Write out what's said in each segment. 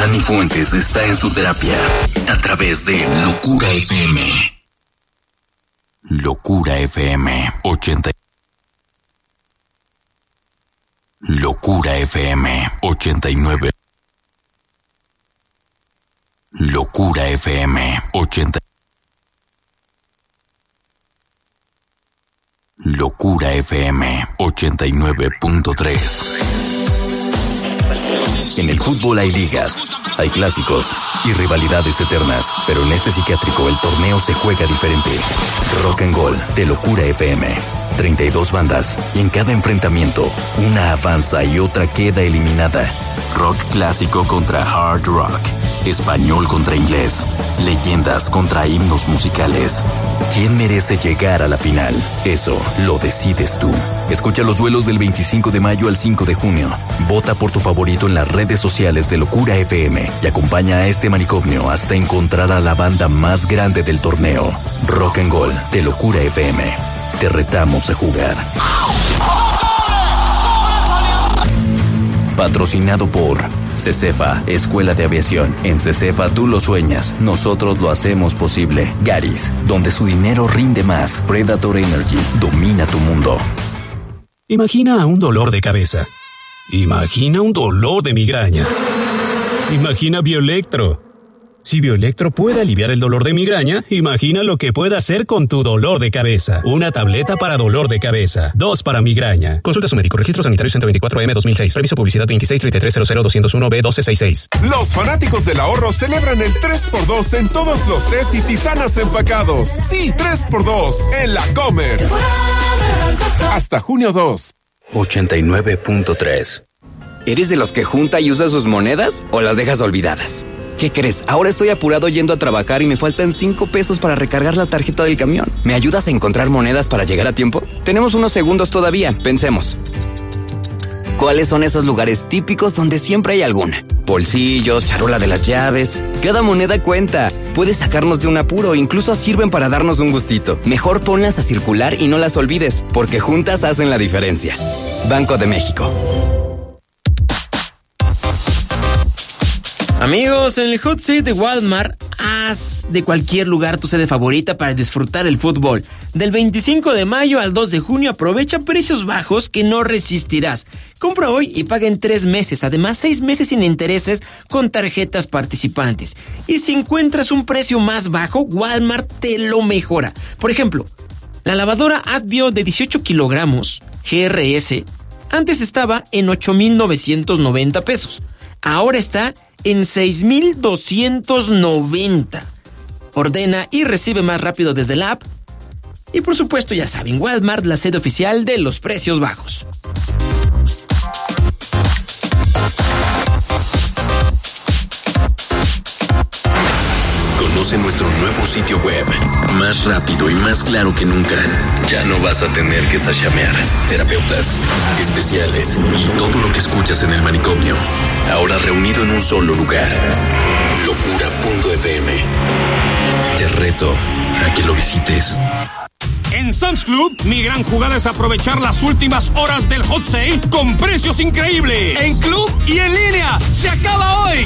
Dani Fuentes está en su terapia a través de Locura FM. Locura FM 80. Locura FM 89. Locura FM 80. Locura FM 89.3. En el fútbol hay ligas, hay clásicos y rivalidades eternas, pero en este psiquiátrico el torneo se juega diferente. Rock and Gold de Locura FM. 32 bandas y en cada enfrentamiento una avanza y otra queda eliminada. Rock clásico contra hard rock, español contra inglés, leyendas contra himnos musicales. ¿Quién merece llegar a la final? Eso lo decides tú. Escucha los duelos del 25 de mayo al 5 de junio. Vota por tu favorito en las redes sociales de Locura FM y acompaña a este manicomio hasta encontrar a la banda más grande del torneo. Rock and Gold de Locura FM. Te retamos a jugar. Patrocinado por CECEFA, Escuela de Aviación. En CECEFA tú lo sueñas, nosotros lo hacemos posible. Garis, donde su dinero rinde más. Predator Energy, domina tu mundo. Imagina un dolor de cabeza. Imagina un dolor de migraña. Imagina Bioelectro. Si Bioelectro puede aliviar el dolor de migraña, imagina lo que puede hacer con tu dolor de cabeza. Una tableta para dolor de cabeza. 2 para migraña. Consulta a su médico. Registro sanitario 124M 2006. Reviso publicidad 2633000201B1266. Los fanáticos del ahorro celebran el 3x2 en todos los tés y tisanas empacados. Sí, 3x2 en La Comer. Hasta junio 2. 89.3. ¿Eres de los que junta y usa sus monedas o las dejas olvidadas? ¿Qué crees? Ahora estoy apurado yendo a trabajar y me faltan 5 pesos para recargar la tarjeta del camión. ¿Me ayudas a encontrar monedas para llegar a tiempo? Tenemos unos segundos todavía. Pensemos. ¿Cuáles son esos lugares típicos donde siempre hay alguna? Bolsillos, charola de las llaves. Cada moneda cuenta. Puede sacarnos de un apuro, incluso sirven para darnos un gustito. Mejor ponlas a circular y no las olvides, porque juntas hacen la diferencia. Banco de México. Amigos, en el Hot Sale de Walmart, haz de cualquier lugar tu sede favorita para disfrutar el fútbol. Del 25 de mayo al 2 de junio aprovecha precios bajos que no resistirás. Compra hoy y paga en 3 meses, además 6 meses sin intereses con tarjetas participantes. Y si encuentras un precio más bajo, Walmart te lo mejora. Por ejemplo, la lavadora Advio de 18 kilogramos, GRS, antes estaba en 8,990 pesos. Ahora está en 6,290. Ordena y recibe más rápido desde la app. Y por supuesto, ya saben, Walmart, la sede oficial de los precios bajos. Conoce nuestro nuevo sitio web, más rápido y más claro que nunca. Ya no vas a tener que sashamear. Terapeutas, especiales y todo lo que escuchas en el manicomio, ahora reunido en un solo lugar. Locura.fm. Te reto a que lo visites. En Sam's Club, mi gran jugada es aprovechar las últimas horas del Hot Sale con precios increíbles. En club y en línea. ¡Se acaba hoy!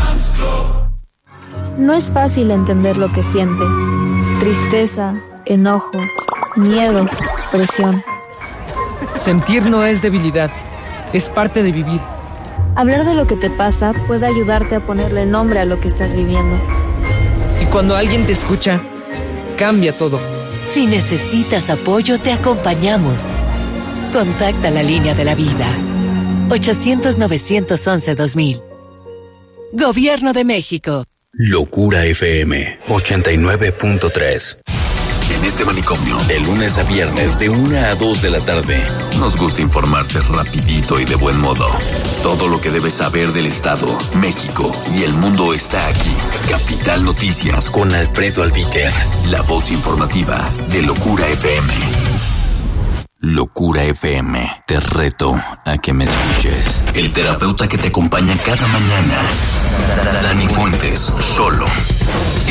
No es fácil entender lo que sientes. Tristeza, enojo, miedo, presión. Sentir no es debilidad, es parte de vivir. Hablar de lo que te pasa puede ayudarte a ponerle nombre a lo que estás viviendo. Y cuando alguien te escucha, cambia todo. Si necesitas apoyo, te acompañamos. Contacta la línea de la vida. 800-911-2000. Gobierno de México. Locura FM 89.3. En este manicomio, de lunes a viernes, de 1 a 2 de la tarde, nos gusta informarte rapidito y de buen modo. Todo lo que debes saber del Estado, México y el mundo está aquí. Capital Noticias con Alfredo Albiter, la voz informativa de Locura FM. Locura FM, te reto a que me escuches. El terapeuta que te acompaña cada mañana, Dani Fuentes, solo